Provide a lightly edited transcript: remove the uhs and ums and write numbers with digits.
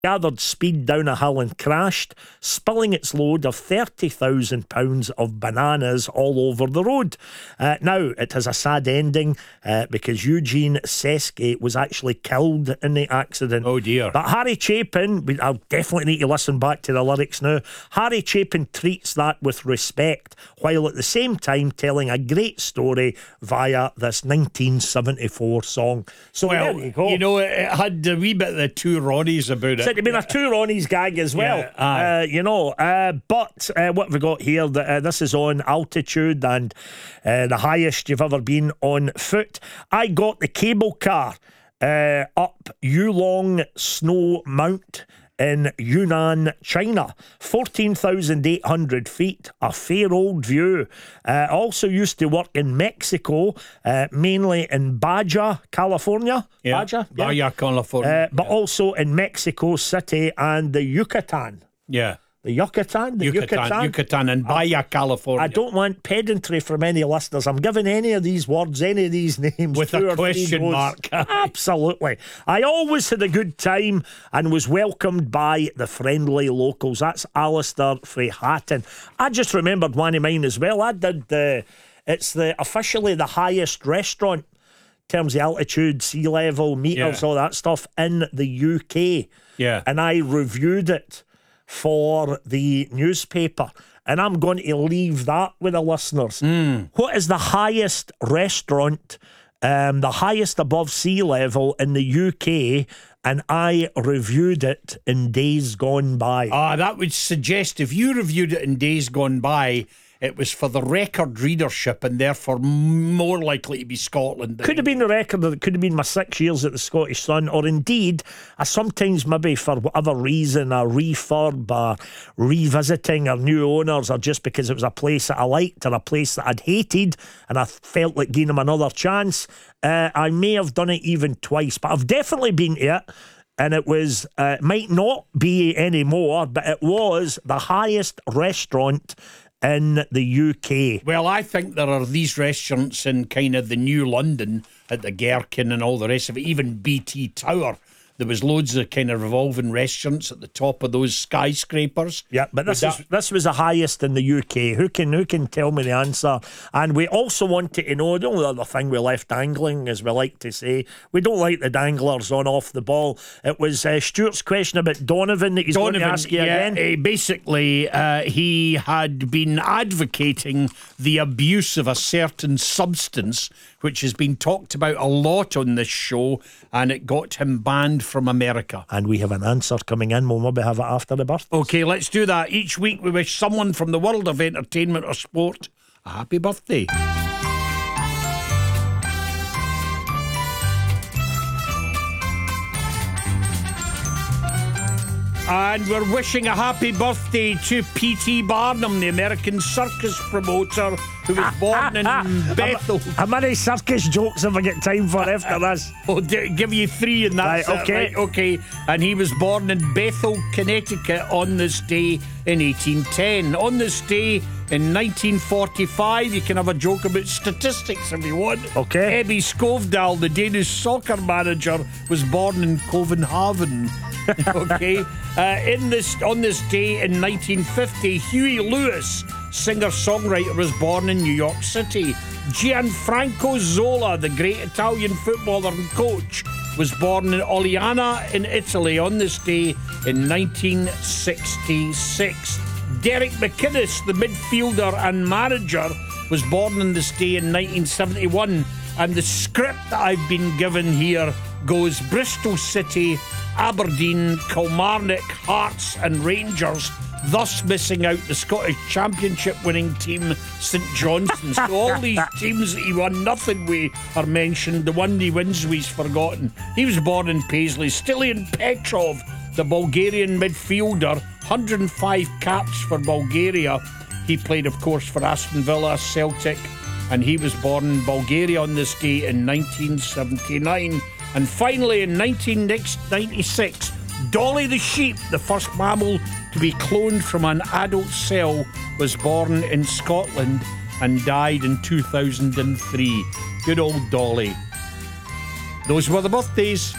gathered speed down a hill and crashed, spilling its load of £30,000 of bananas all over the road. Now, it has a sad ending because Eugene Seske was actually killed in the accident. Oh dear. But Harry Chapin, I'll definitely need to listen back to the lyrics now. Harry Chapin treats that with respect, while at the same time telling a great story via this 1974 song. So Well, there you go. you know, it had a wee bit of the two Ronnies about it. Said to be a two Ronnies gag as well. Yeah, aye. But what have we got here? This is on altitude and the highest you've ever been on foot. I got the cable car up Yulong Snow Mount in Yunnan, China. 14,800 feet, a fair old view. Also used to work in Mexico, mainly in Baja, California. Yeah. Baja, California. but also in Mexico City and the Yucatan. Yeah. The Yucatan? Yucatan and Baja, California. I don't want pedantry from any listeners. I'm giving any of these words, any of these names with two a or three question goes. mark. Absolutely. I always had a good time and was welcomed by the friendly locals. That's Alistair frae Hatton. I just remembered one of mine as well. I did it's officially the highest restaurant in terms of altitude, sea level, meters, all that stuff in the UK. Yeah. And I reviewed it for the newspaper, and I'm going to leave that with the listeners. What is the highest restaurant, the highest above sea level in the UK? And I reviewed it in days gone by. That would suggest if you reviewed it in days gone by, it was for the record readership and therefore more likely to be Scotland. Could have been the record, it could have been my 6 years at the Scottish Sun, or indeed, I sometimes maybe for whatever reason, a refurb, or revisiting, or new owners, or just because it was a place that I liked or a place that I'd hated and I felt like giving them another chance. I may have done it even twice, but I've definitely been to it. And it was, might not be anymore, but it was the highest restaurant in the UK. Well, I think there are these restaurants in kind of the New London at the Gherkin and all the rest of it, even BT Tower. There was loads of kind of revolving restaurants at the top of those skyscrapers. Yeah, but this was the highest in the UK. Who can tell me the answer? And we also wanted to know, the only other thing we left dangling, as we like to say, we don't like the danglers on off the ball. It was Stuart's question about Donovan that he's going to ask you again. Basically, he had been advocating the abuse of a certain substance, which has been talked about a lot on this show, and it got him banned from America. And we have an answer coming in. We'll maybe have it after the birthday. Okay, let's do that. Each week we wish someone from the world of entertainment or sport a happy birthday. And we're wishing a happy birthday to P.T. Barnum, the American circus promoter who was born in Bethel. How many circus jokes have I got time for after this? I'll give you three in that. Right, okay. Right, okay. And he was born in Bethel, Connecticut on this day in 1810. On this day in 1945, you can have a joke about statistics if you want. Okay. Ebbe Skovdal, the Danish soccer manager, was born in Copenhagen. Okay. On this day in 1950, Huey Lewis, singer-songwriter, was born in New York City. Gianfranco Zola, the great Italian footballer and coach, was born in Oliana in Italy on this day in 1966. Derek McInnes, the midfielder and manager, was born on this day in 1971. And the script that I've been given here goes Bristol City, Aberdeen, Kilmarnock, Hearts and Rangers, thus missing out the Scottish Championship winning team St Johnstone. So all these teams that he won nothing with are mentioned. The one he wins with is forgotten. He was born in Paisley. Stilian Petrov, the Bulgarian midfielder, 105 caps for Bulgaria. He played, of course, for Aston Villa, Celtic, and he was born in Bulgaria on this day in 1979. And finally, in 1996, Dolly the sheep, the first mammal to be cloned from an adult cell, was born in Scotland and died in 2003. Good old Dolly. Those were the birthdays.